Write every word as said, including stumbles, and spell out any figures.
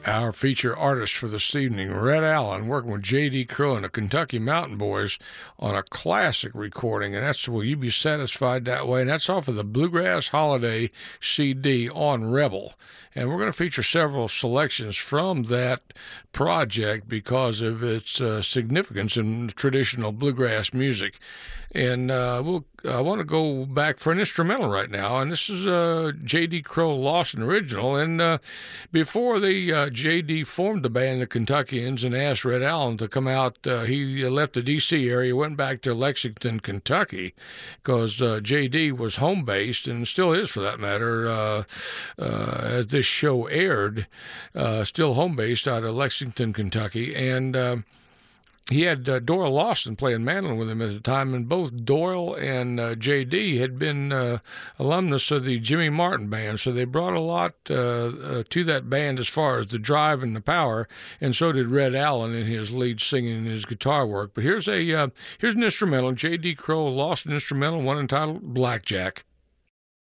Our feature artist for this evening, Red Allen, working with J D. Crowe and the Kentucky Mountain Boys on a classic recording, and that's Will You Be Satisfied That Way? And that's off of the Bluegrass Holiday C D on Rebel. And we're going to feature several selections from that project because of its uh, significance in traditional bluegrass music. And uh, we'll, I want to go back for an instrumental right now, and this is a J D. Crowe Lawson original. And uh, before the uh, J D formed the band, the Kentuckians, and asked Red Allen to come out, uh, he left the D C area, went back to Lexington, Kentucky, because uh, J D was home-based, and still is for that matter, uh, uh, as this show aired, uh, still home-based out of Lexington, Kentucky. And uh, he had uh, Doyle Lawson playing mandolin with him at the time, and both Doyle and uh, J D had been uh, alumnus of the Jimmy Martin Band, so they brought a lot uh, uh, to that band as far as the drive and the power, and so did Red Allen in his lead singing and his guitar work. But here's a uh, here's an instrumental, J D. Crowe Lawson instrumental, one entitled Blackjack.